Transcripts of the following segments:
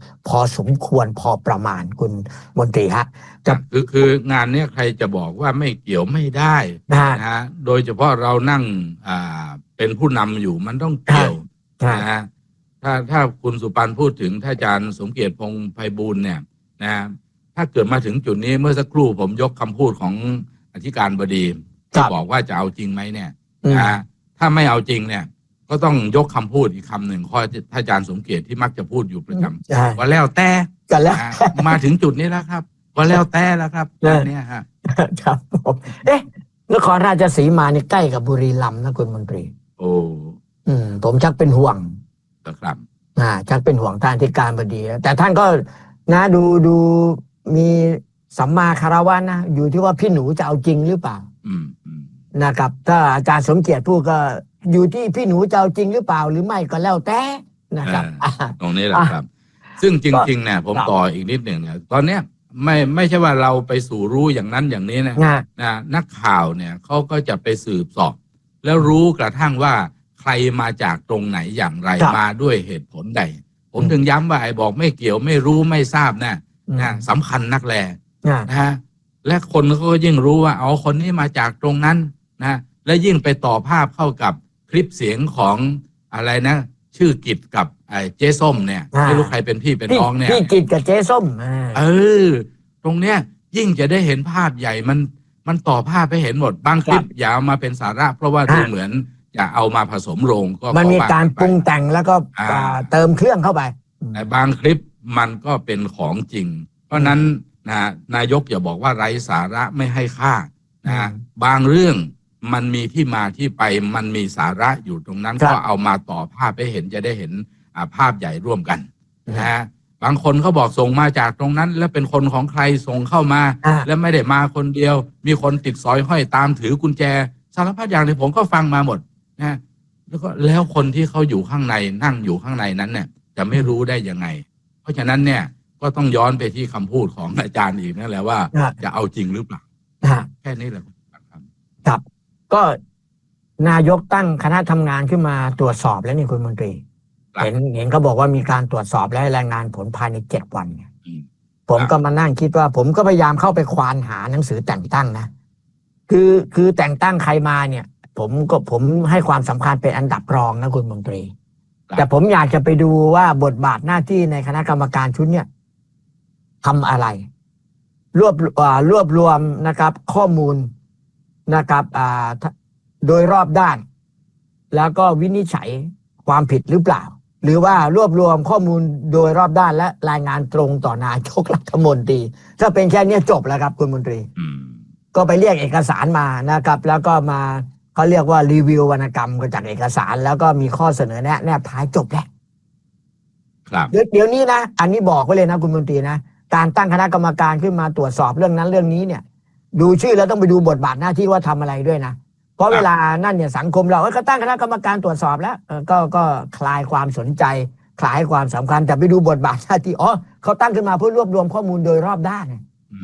พอสมควรพอประมาณคุณมนตรีฮะจะคืองานนี้ใครจะบอกว่าไม่เกี่ยวไม่ได้นะฮะโดยเฉพาะเรานั่งเป็นผู้นำอยู่มันต้องเกี่ยวนะฮะถ้าคุณสุปันพูดถึงท่านอาจารย์สมเกียรติพงษ์ไพบูลย์เนี่ยนะถ้าเกิดมาถึงจุดนี้เมื่อสักครู่ผมยกคำพูดของอธิการบดีที่บอกว่าจะเอาจริงไหมเนี่ยนะถ้าไม่เอาจริงเนี่ยก็ต้องยกคำพูดอีกคำหนึ่งข้อท่านอาจารย์สมเกียรติที่มักจะพูดอยู่ประจำว่าแล้วแต่กันแล้วมาถึงจุดนี้แล้วครับก็แล้วแต่แล้วครับเนี่ยฮะครับผมนครราชสีมานี่ใกล้กับบุรีรัมย์นะคุณมนตรีโอ้ผมชักเป็นห่วงครับชักเป็นห่วงท่านอธิการบดีแต่ท่านก็นะดูมีสัมมาคารวะนะอยู่ที่ว่าพี่หนูจะเอาจริงหรือเปล่านะครับถ้าอาจารย์สมเกียรติพูดก็อยู่ที่พี่หนูจะเอาจริงหรือเปล่าหรือไม่ก็แล้วแต่นะครับตรงนี้แหละครับซึ่งจริงๆเนี่ยผมต่ออีกนิดหนึ่งเนี่ยตอนเนี้ยไม่ใช่ว่าเราไปสู่รู้อย่างนั้นอย่างนี้นะนักข่าวเนี่ยเขาก็จะไปสืบสอบแล้วรู้กระทั่งว่าใครมาจากตรงไหนอย่างไรมาด้วยเหตุผลใดผมถึงย้ำว่าไอ้บอกไม่เกี่ยวไม่รู้ไม่ทราบนะสำคัญนักแลนะฮะและคนเขาก็ยิ่งรู้ว่าคนนี้มาจากตรงนั้นนะและยิ่งไปต่อภาพเข้ากับคลิปเสียงของอะไรนะชื่อกิจกับเจ๊ส้มเนี่ยไม่รู้ใครเป็นพี่เป็นน้องเนี่ยพี่กิจกับเจ๊ส้มตรงเนี้ยยิ่งจะได้เห็นภาพใหญ่มันต่อภาพไปเห็นหมดบางคลิปอย่าเอามาเป็นสาระเพราะว่าดูเหมือนจะเอามาผสมโรงก็มันมีการปรุงแต่งแล้วก็เติมเครื่องเข้าไปแต่บางคลิปมันก็เป็นของจริงเพราะนั้นนายกอย่าบอกว่าไร้สาระไม่ให้ค่าบางเรื่องมันมีที่มาที่ไปมันมีสาระอยู่ตรงนั้นก็เอามาต่อภาพให้เห็นจะได้เห็นภาพใหญ่ร่วมกันบางคนเขาบอกส่งมาจากตรงนั้นแล้วเป็นคนของใครส่งเข้ามาแล้วไม่ได้มาคนเดียวมีคนติดสอยห้อยตามถือกุญแจสารพัดอย่างที่ผมก็ฟังมาหมดแล้วคนที่เขาอยู่ข้างในนั่งอยู่ข้างในนั้นเนี่ยจะไม่รู้ได้ยังไงเพราะฉะนั้นเนี่ยก็ต้องย้อนไปที่คำพูดของอาจารย์อีกนั่นแหละว่าจะเอาจริงหรือเปล่าแค่นี้แหละครับก็นายกตั้งคณะทำงานขึ้นมาตรวจสอบแล้วนี่คุณมนตรีเห็นเขาบอกว่ามีการตรวจสอบและรายงานผลภายใน7 วันเนี่ยผมก็มานั่งคิดว่าผมก็พยายามเข้าไปควานหาหนังสือแต่งตั้งนะคือแต่งตั้งใครมาเนี่ยผมให้ความสำคัญเป็นอันดับรองนะคุณมนตรีแต่ผมอยากจะไปดูว่าบทบาทหน้าที่ในคณะกรรมการชุดเนี่ยทำอะไรรวบรวมนะครับข้อมูลนะครับโดยรอบด้านแล้วก็วินิจฉัยความผิดหรือเปล่าหรือว่ารวบรวมข้อมูลโดยรอบด้านและรายงานตรงต่อนายกรัฐมนตรีถ้าเป็นแค่นี้จบแล้วครับคุณมนตรีก็ไปเรียกเอกสารมานะครับแล้วก็มาเขาเรียกว่ารีวิววรรณกรรมก็จากเอกสารแล้วก็มีข้อเสนอแนะแนบท้ายจบแล้วครับเดี๋ยวนี้นะอันนี้บอกไว้เลยนะคุณมนตรีนะการตั้งคณะกรรมการขึ้นมาตรวจสอบเรื่องนั้นเรื่องนี้เนี่ยดูชื่อแล้วต้องไปดูบทบาทหน้าที่ว่าทำอะไรด้วยนะเพราะเวลานั่นเนี่ยสังคมเราก็ตั้งคณะกรรมการตรวจสอบแล้วก็คลายความสนใจคลายความสำคัญแต่ไปดูบทบาทหน้าที่เขาตั้งขึ้นมาเพื่อรวบรวมข้อมูลโดยรอบด้าน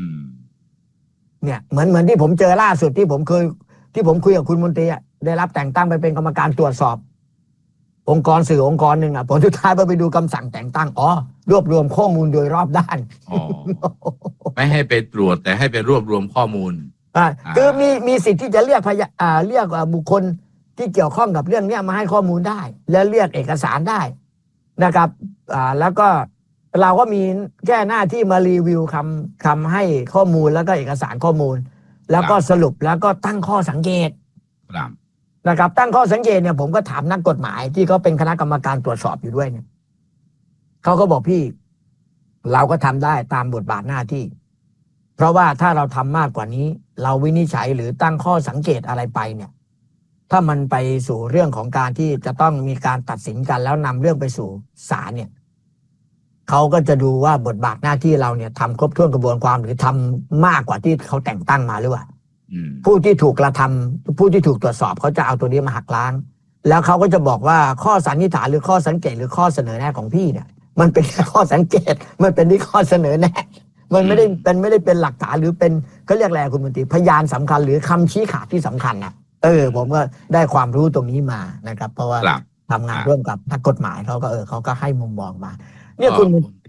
เนี่ยเหมือนที่ผมเจอล่าสุดที่ผมคุยกับคุณมนตรีได้รับแต่งตั้งไปเป็นกรรมการตรวจสอบองค์กรสื่อองค์กรหนึ่งผลสุดท้ายไปดูคำสั่งแต่งตั้งรวบรวมข้อมูลโดยรอบด้านไม่ให้ไปตรวจแต่ให้ไปรวบรวมข้อมูลคือมีสิทธิ์ที่จะเรียกบุคคลที่เกี่ยวข้องกับเรื่องนี้มาให้ข้อมูลได้และเรียกเอกสารได้นะครับแล้วก็เราก็มีแค่หน้าที่มารีวิวคำให้ข้อมูลแล้วก็เอกสารข้อมูลแล้วก็สรุปแล้วก็ตั้งข้อสังเกตนะครับตั้งข้อสังเกตเนี่ยผมก็ถามนักกฎหมายที่เขาเป็นคณะกรรมการตรวจสอบอยู่ด้วยเนี่ยเขาก็บอกพี่เราก็ทำได้ตามบทบาทหน้าที่เพราะว่าถ้าเราทำมากกว่านี้เราวินิจฉัยหรือตั้งข้อสังเกตอะไรไปเนี่ยถ้ามันไปสู่เรื่องของการที่จะต้องมีการตัดสินกันแล้วนำเรื่องไปสู่ศาลเนี่ยเขาก็จะดูว่าบทบาทหน้าที่เราเนี่ยทำครบถ้วนกระบวนความหรือทำมากกว่าที่เขาแต่งตั้งมาหรือเปล่าผู้ที่ถูกกระทำผู้ที่ถูกตรวจสอบเขาจะเอาตัวนี้มาหักล้างแล้วเขาก็จะบอกว่าข้อสันนิษฐานหรือข้อสังเกตหรือข้อเสนอแนะของพี่เนี่ยมันเป็นแค่ข้อสังเกตมันเป็นที่ข้อเสนอแนะมันไม่ได้เป็นหลักฐานหรือเป็นเขาเรียกอะไรคุณมนตรีพยานสำคัญหรือคำชี้ขาดที่สำคัญนะผมก็ได้ความรู้ตรงนี้มานะครับเพราะว่าทำงานร่วมกับนักกฎหมายเขาก็ให้มุมมองมาเนี่ยคุณ